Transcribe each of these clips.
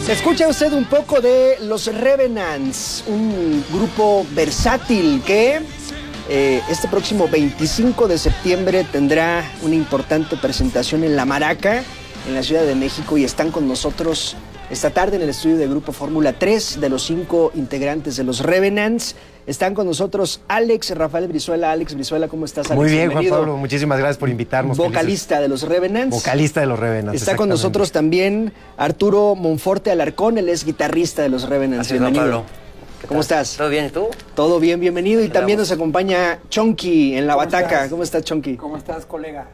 Escucha usted un poco de Los Revenants, un grupo versátil que este próximo 25 de septiembre tendrá una importante presentación en La Maraca, en la Ciudad de México, y están con nosotros esta tarde en el estudio de Grupo Fórmula 3 de los 5 integrantes de Los Revenants. Están con nosotros Alex Rafael Brizuela. Alex Brizuela, ¿cómo estás, Alex? Muy bien, bienvenido. Juan Pablo, muchísimas gracias por invitarnos. Vocalista de Los Revenants. Vocalista de Los Revenants. Está con nosotros también Arturo Monforte Alarcón, él es guitarrista de Los Revenants. Así bienvenido. Juan Pablo. ¿Cómo estás? ¿Todo bien? ¿Y tú? Todo bien, bienvenido. Y también nos acompaña Chonky en la bataca. ¿Cómo estás, Chonky? ¿Cómo estás, colega?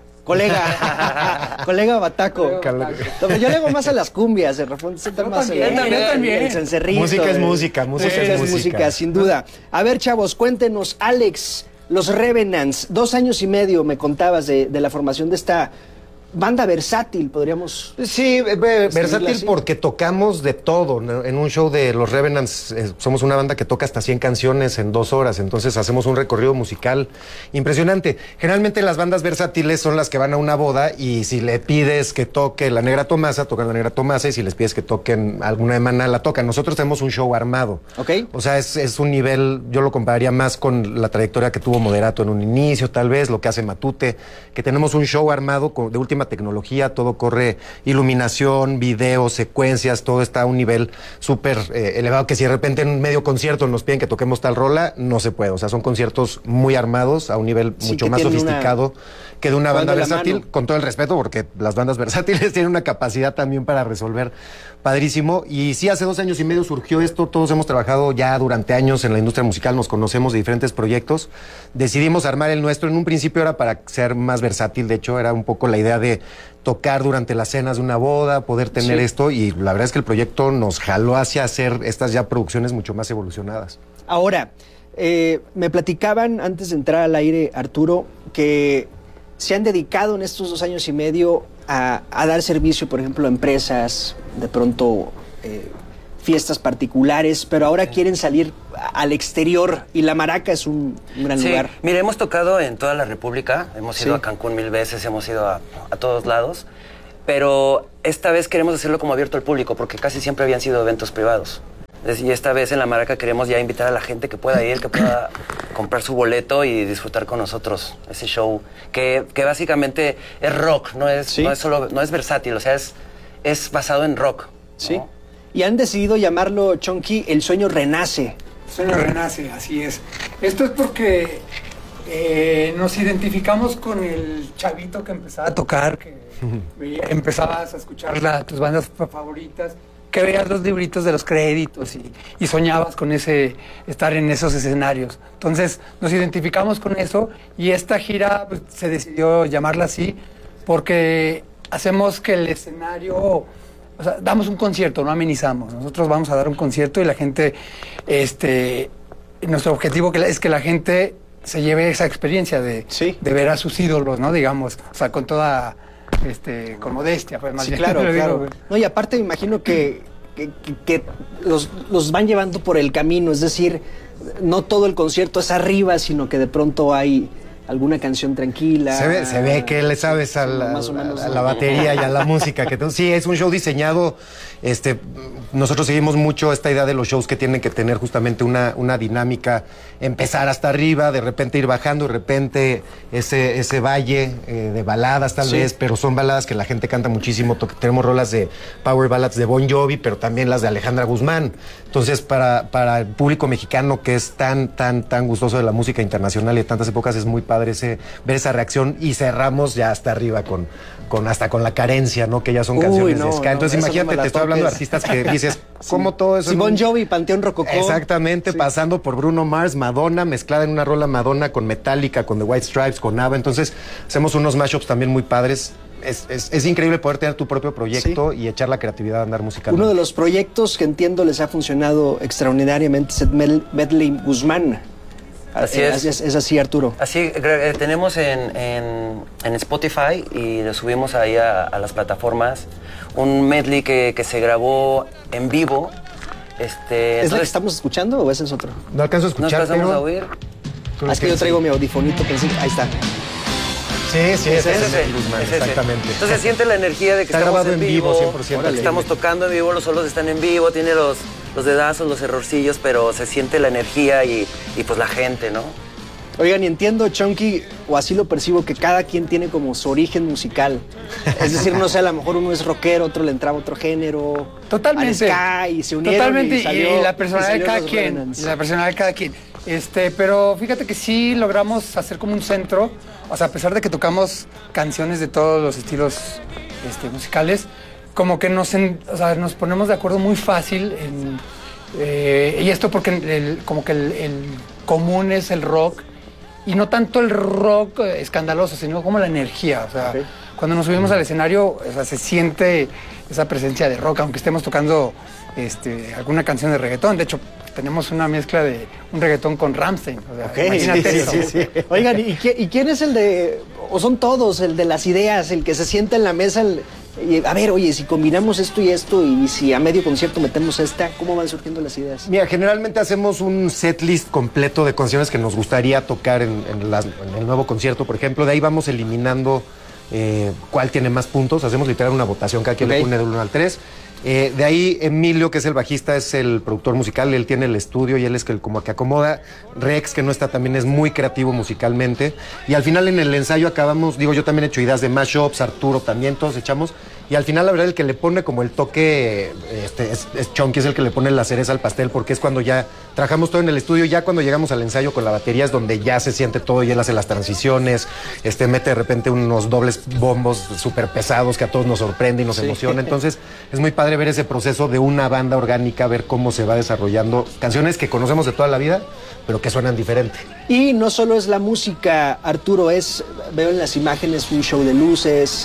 Colega Bataco. Yo le hago más a las cumbias, de repente se más también. el cencerrito. Música es música, música, sin duda. A ver, chavos, cuéntenos, Alex, Los Revenants, 2 años y medio me contabas de la formación de esta banda versátil, podríamos... Sí, versátil así. porque tocamos de todo, ¿no? En un show de Los Revenants somos una banda que toca hasta 100 canciones en 2 horas, entonces hacemos un recorrido musical impresionante. Generalmente las bandas versátiles son las que van a una boda y si le pides que toque La Negra Tomasa, tocan La Negra Tomasa, y si les pides que toquen alguna de Maná, la tocan. Nosotros tenemos un show armado. Ok. O sea, es un nivel, yo lo compararía más con la trayectoria que tuvo Moderato en un inicio, tal vez, lo que hace Matute, que tenemos un show armado de última tecnología, todo corre, iluminación, video, secuencias, todo está a un nivel súper elevado, que si de repente en medio concierto nos piden que toquemos tal rola, no se puede. O sea, son conciertos muy armados, a un nivel mucho más sofisticado que de una banda versátil, con todo el respeto, porque las bandas versátiles tienen una capacidad también para resolver padrísimo. Y sí, hace 2 años y medio surgió esto, todos hemos trabajado ya durante años en la industria musical, nos conocemos de diferentes proyectos, decidimos armar el nuestro. En un principio era para ser más versátil, de hecho era un poco la idea de tocar durante las cenas de una boda, poder tener esto, y la verdad es que el proyecto nos jaló hacia hacer estas ya producciones mucho más evolucionadas. Ahora, me platicaban antes de entrar al aire, Arturo, que se han dedicado en estos 2 años y medio a dar servicio, por ejemplo, a empresas, de pronto fiestas particulares, pero ahora quieren salir al exterior y La Maraca es un gran lugar. Mira, hemos tocado en toda la República, hemos ido a Cancún 1000 veces, hemos ido a todos lados, pero esta vez queremos hacerlo como abierto al público, porque casi siempre habían sido eventos privados. Y esta vez en La Maraca queremos ya invitar a la gente que pueda ir, que pueda comprar su boleto y disfrutar con nosotros ese show, que básicamente es rock, no es versátil, o sea, es basado en rock, ¿no? Sí. Y han decidido llamarlo, Chonky, El Sueño Renace. El Sueño Renace, así es. Esto es porque nos identificamos con el chavito que empezaba a tocar, que empezabas a escuchar tus bandas favoritas, que veías los libritos de los créditos y soñabas con estar en esos escenarios. Entonces nos identificamos con eso y esta gira pues, se decidió llamarla así porque hacemos que el escenario, o sea, damos un concierto, no amenizamos. Nosotros vamos a dar un concierto y la gente, nuestro objetivo es que la gente se lleve esa experiencia de ver a sus ídolos, ¿no? Digamos, o sea, con toda... con modestia, pues más bien. Claro, claro. No, y aparte me imagino que los van llevando por el camino, es decir, no todo el concierto es arriba, sino que de pronto hay alguna canción tranquila. Se ve que le sabes a la batería y a la música. Sí, es un show diseñado. Nosotros seguimos mucho esta idea de los shows que tienen que tener justamente una dinámica, empezar hasta arriba, de repente ir bajando, de repente ese valle de baladas tal vez, pero son baladas que la gente canta muchísimo. Tenemos rolas de power ballads de Bon Jovi, pero también las de Alejandra Guzmán. Entonces, para el público mexicano que es tan gustoso de la música internacional y de tantas épocas, es muy padre ver esa reacción, y cerramos ya hasta arriba hasta con La Carencia, ¿no? Que ya son canciones de ska. Entonces imagínate, te estoy hablando de artistas que dices, ¿cómo todo eso? Bon Jovi, Panteón Rococó. Exactamente, pasando por Bruno Mars, Madonna, mezclada en una rola Madonna con Metallica, con The White Stripes, con ABBA. Entonces hacemos unos mashups también muy padres. Es increíble poder tener tu propio proyecto y echar la creatividad a andar musicalmente. Uno de los proyectos que entiendo les ha funcionado extraordinariamente es Medley Guzmán. Así es. Es así, Arturo. Así, tenemos en Spotify y lo subimos ahí a las plataformas un medley que se grabó en vivo. ¿Es la que estamos escuchando o ese es otro? No alcanzo a escuchar. ¿No alcanzamos a oír? Es que yo traigo mi audifonito, pero sí, ahí está. Sí, sí, Es ese ese, Bluesman, es ese. exactamente. Entonces se siente la energía de que Está estamos grabado en en vivo, vivo, 100%. que estamos tocando en vivo, los solos están en vivo, tiene los dedazos, los errorcillos, pero se siente la energía y pues la gente, ¿no? Oigan, y entiendo, Chunky, o así lo percibo, que cada quien tiene como su origen musical. Es decir, no sé, a lo mejor uno es rockero, otro le entraba otro género. Totalmente. Al ska, y se unieron Totalmente, y salió, y la personalidad de y cada salieron los quien. Revenants. Y la personalidad de cada quien. Pero fíjate que sí logramos hacer como un centro. O sea, a pesar de que tocamos canciones de todos los estilos musicales, como que nos ponemos de acuerdo muy fácil y esto porque como que el común es el rock. Y no tanto el rock escandaloso, sino como la energía. O sea, cuando nos subimos al escenario, o sea, se siente esa presencia de rock, aunque estemos tocando alguna canción de reggaetón. De hecho, tenemos una mezcla de un reggaetón con Rammstein. O sea, imagínate eso. Sí. Oigan, ¿y quién es el de, o son todos, el de las ideas, el que se sienta en la mesa? A ver, oye, si combinamos esto y si a medio concierto metemos esta, ¿cómo van surgiendo las ideas? Mira, generalmente hacemos un setlist completo de canciones que nos gustaría tocar en el nuevo concierto, por ejemplo. De ahí vamos eliminando cuál tiene más puntos. Hacemos literal una votación, cada quien le pone del 1 al 3. De ahí Emilio, que es el bajista, es el productor musical, él tiene el estudio y él es el como que acomoda. Rex, que no está, también es muy creativo musicalmente. Y al final en el ensayo acabamos, yo también he hecho ideas de mashups, Arturo también, todos echamos. Y al final la verdad el que le pone como el toque es Chunky, es el que le pone la cereza al pastel, porque es cuando ya trabajamos todo en el estudio, ya cuando llegamos al ensayo con la batería es donde ya se siente todo y él hace las transiciones, mete de repente unos dobles bombos súper pesados que a todos nos sorprende y nos emociona. Entonces es muy padre ver ese proceso de una banda orgánica, ver cómo se va desarrollando canciones que conocemos de toda la vida, pero que suenan diferente. Y no solo es la música, Arturo, veo en las imágenes un show de luces,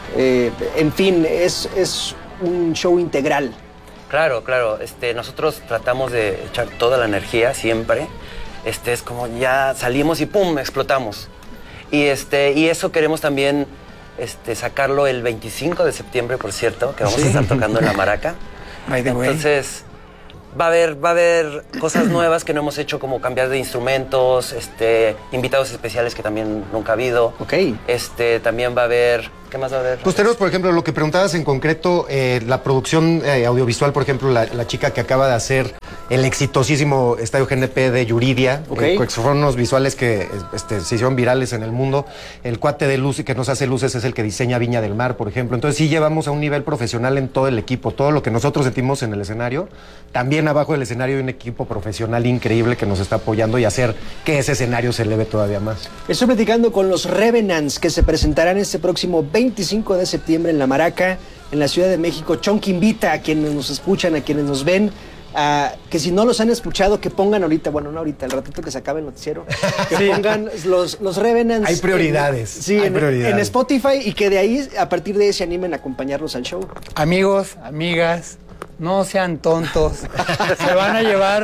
en fin, es un show integral. Claro. Nosotros tratamos de echar toda la energía siempre. Es como ya salimos y ¡pum! Explotamos. Y eso queremos también sacarlo el 25 de septiembre, por cierto, que vamos a estar tocando en La Maraca. Entonces va a haber cosas nuevas que no hemos hecho, como cambiar de instrumentos, invitados especiales que también nunca ha habido. Ok. También va a haber... ¿Qué más va a haber? Pues tenemos, por ejemplo, lo que preguntabas en concreto, la producción audiovisual, por ejemplo, la chica que acaba de hacer el exitosísimo Estadio GNP de Yuridia, que fueron unos visuales que se hicieron virales en el mundo. El cuate de luz que nos hace luces es el que diseña Viña del Mar, por ejemplo. Entonces sí llevamos a un nivel profesional en todo el equipo. Todo lo que nosotros sentimos en el escenario, también abajo del escenario hay un equipo profesional increíble que nos está apoyando y hacer que ese escenario se eleve todavía más. Estoy platicando con los Revenants, que se presentarán este próximo 25 de septiembre en La Maraca, en la Ciudad de México. Chunky invita a quienes nos escuchan, a quienes nos ven, que si no los han escuchado, que pongan ahorita, bueno, no ahorita, el ratito que se acabe el noticiero, que pongan los Revenants. Hay prioridades. En Spotify, y que de ahí, a partir de ahí, se animen a acompañarnos al show. Amigos, amigas, no sean tontos. se van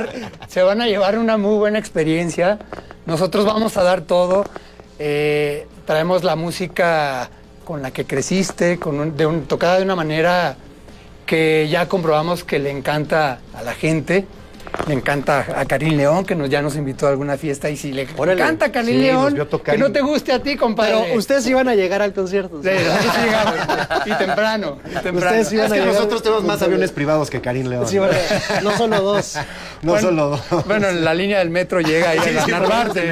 a llevar una muy buena experiencia. Nosotros vamos a dar todo. Traemos la música con la que creciste, tocada de una manera que ya comprobamos que le encanta a la gente. Le encanta a Karim León, que ya nos invitó a alguna fiesta. Y si le encanta a Karim León, que no te guste a ti, compadre. Pero ustedes iban a llegar al concierto. Sí, nosotros sí llegamos. Y temprano. Ustedes iban es que nosotros tenemos más aviones privados que Karim León. Sí, bueno, no solo dos. Solo dos. Bueno, en la línea del metro llega ahí a Narvarte.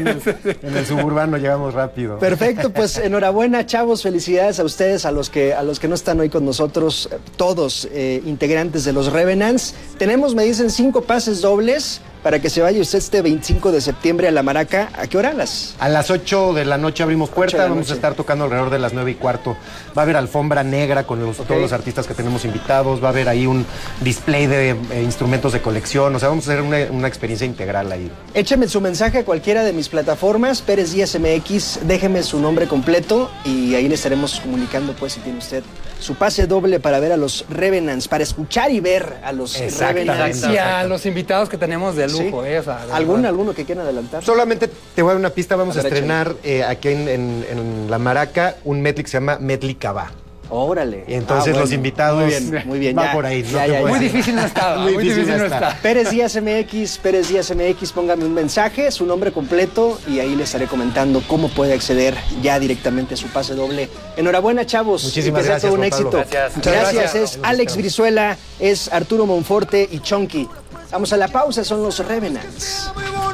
En el suburbano llegamos rápido. Perfecto, pues enhorabuena, chavos. Felicidades a ustedes, a los que no están hoy con nosotros, todos integrantes de los Revenants. Tenemos, me dicen, 5 pases dobles para que se vaya usted este 25 de septiembre a La Maraca. ¿A qué hora? A las 8 de la noche abrimos puerta. Vamos a estar tocando alrededor de las 9:15. Va a haber alfombra negra con todos los artistas que tenemos invitados. Va a haber ahí un display de instrumentos de colección. O sea, vamos a hacer una experiencia integral ahí. Écheme su mensaje a cualquiera de mis plataformas, Pérez Díaz MX, déjeme su nombre completo y ahí le estaremos comunicando, pues, si tiene usted su pase doble para ver a los Revenants, para escuchar y ver a los Revenants. Y a los invitados que tenemos de lujo. Sí. O sea, ¿Alguno que quieran adelantar? Solamente te voy a dar una pista. Vamos a estrenar aquí en La Maraca un medley que se llama Medley Cabá. Órale. Y entonces los invitados muy bien, va ya, por ahí. Muy difícil no está. Muy difícil no está. Pérez Díaz MX, póngame un mensaje, su nombre completo y ahí le estaré comentando cómo puede acceder ya directamente a su pase doble. Enhorabuena, chavos. Muchísimas que sea gracias, todo un Juan Pablo. éxito. Gracias. Gracias. Es Alex Brizuela, es Arturo Monforte y Chonky. Vamos a la pausa, son los Revenants.